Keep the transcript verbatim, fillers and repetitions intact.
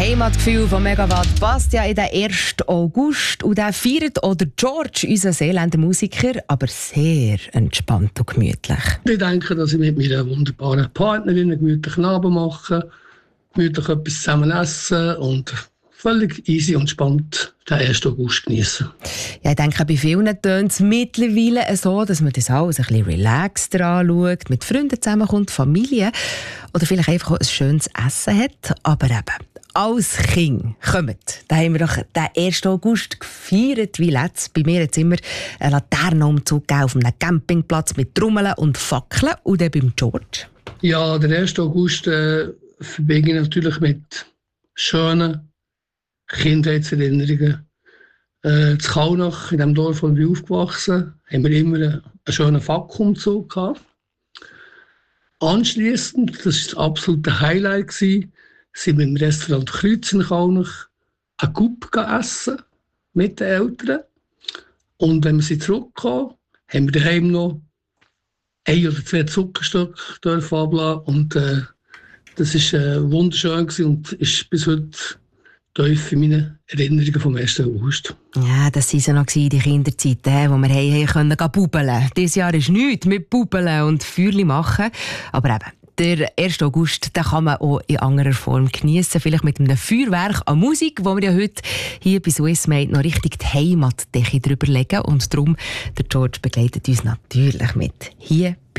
Heimatgefühl von Megawatt passt ja in den ersten August und den feiert auch der George, unser Seeländer Musiker, aber sehr entspannt und gemütlich. Ich denke, dass ich mit meiner wunderbaren Partnerin einen gemütlichen Abend mache, gemütlich etwas zusammen essen und völlig easy und entspannt den ersten August genießen. Ja, ich denke, bei vielen tönt es mittlerweile so, dass man das alles ein bisschen relaxter anschaut, mit Freunden zusammenkommt, Familie oder vielleicht einfach auch ein schönes Essen hat. Aber eben, als Kind kommt, da haben wir doch den ersten August gefeiert wie letztes. Bei mir jetzt immer einen Laternenumzug auf einem Campingplatz mit Trommeln und Fackeln und dann beim George. Ja, der ersten August äh, verbinde ich natürlich mit schönen Kindheitserinnerungen. Äh, in Kaunach, in dem Dorf, wo ich aufgewachsen bin, haben wir immer einen, einen schönen Fackelumzug gehabt. Anschliessend, das war das absolute Highlight, gewesen, sind wir im Restaurant Kreuz in Kaunach eine Coupe essen mit den Eltern. Und wenn wir sie zurückkamen, haben wir daheim noch ein oder zwei Zuckerstücke ablassen. Und äh, das war äh, wunderschön gewesen und ist bis heute tief in meinen Erinnerungen vom ersten August. Ja, das waren so noch die Kinderzeiten, wo wir haben können bubeln konnten. Dieses Jahr ist nichts mit bubeln und Feuerchen machen. Aber eben, der ersten August den kann man auch in anderer Form geniessen. Vielleicht mit einem Feuerwerk an Musik, wo wir ja heute hier bei Swissmade noch richtig die Heimatdecke drüber legen. Und darum, der George begleitet uns natürlich mit. Hier